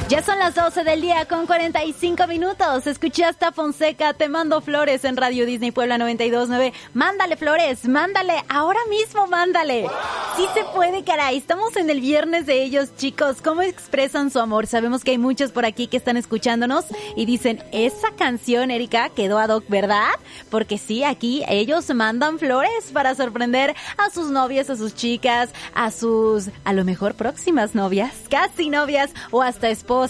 Ya son las 12 del día con 45 minutos. Escuchaste a Fonseca, Te Mando Flores en Radio Disney Puebla 92.9. Mándale flores, mándale, ahora mismo mándale. Sí se puede, caray. Estamos en el viernes de ellos, chicos. ¿Cómo expresan su amor? Sabemos que hay muchos por aquí que están escuchándonos y dicen, esa canción, Erika, quedó ad hoc, ¿verdad? Porque sí, aquí ellos mandan flores para sorprender a sus novias, a sus chicas, a sus, a lo mejor, próximas novias, casi novias o hasta esposas.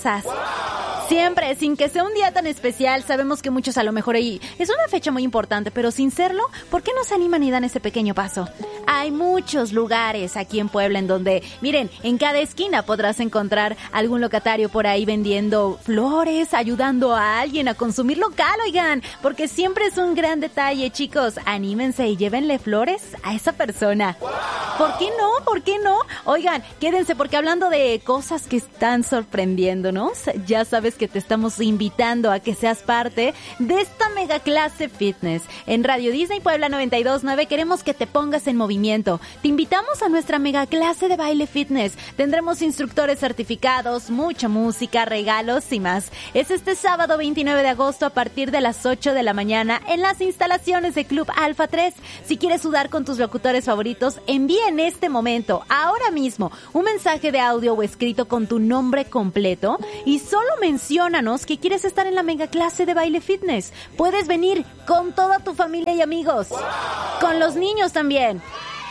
Siempre, sin que sea un día tan especial, sabemos que muchos a lo mejor ahí es una fecha muy importante, pero sin serlo, ¿por qué no se animan y dan ese pequeño paso? Hay muchos lugares aquí en Puebla en donde, miren, en cada esquina podrás encontrar algún locatario por ahí vendiendo flores, ayudando a alguien a consumir local, oigan, porque siempre es un gran detalle, chicos. Anímense y llévenle flores a esa persona. ¿Por qué no? ¿Por qué no? Oigan, quédense porque hablando de cosas que están sorprendiéndonos, ya sabes que te estamos invitando a que seas parte de esta mega clase fitness. En Radio Disney Puebla 92.9 queremos que te pongas en movimiento. Te invitamos a nuestra mega clase de baile fitness. Tendremos instructores certificados, mucha música, regalos y más. Es este sábado 29 de agosto a partir de las 8 de la mañana en las instalaciones de Club Alfa 3. Si quieres sudar con tus locutores favoritos, envía en este momento, ahora mismo, un mensaje de audio o escrito con tu nombre completo y solo menciónanos que quieres estar en la mega clase de baile fitness. Puedes venir con toda tu familia y amigos, con los niños también.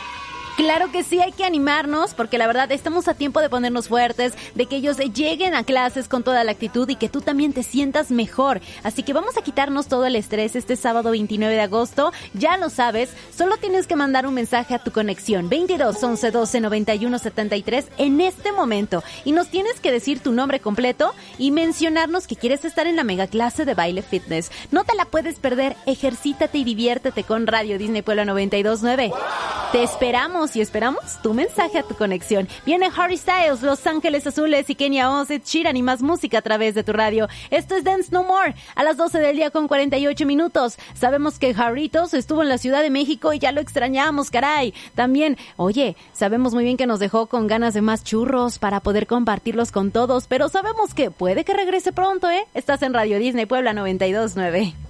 Claro que sí, hay que animarnos porque la verdad estamos a tiempo de ponernos fuertes, de que ellos lleguen a clases con toda la actitud y que tú también te sientas mejor. Así que vamos a quitarnos todo el estrés este sábado 29 de agosto. Ya lo sabes, solo tienes que mandar un mensaje a tu conexión 22 11 12 91 73 en este momento y nos tienes que decir tu nombre completo y mencionarnos que quieres estar en la mega clase de baile fitness. No te la puedes perder, ejercítate y diviértete con Radio Disney Puebla 92.9. Te esperamos y esperamos tu mensaje a tu conexión. Viene Harry Styles, Los Ángeles Azules y Kenia Oz, Ed Sheeran y más música a través de tu radio. Esto es Dance No More a las 12 del día con 48 minutos. Sabemos que Jarritos estuvo en la Ciudad de México y ya lo extrañamos, caray. También, oye, sabemos muy bien que nos dejó con ganas de más churros para poder compartirlos con todos, pero sabemos que puede que regrese pronto, ¿eh? Estás en Radio Disney Puebla 92.9.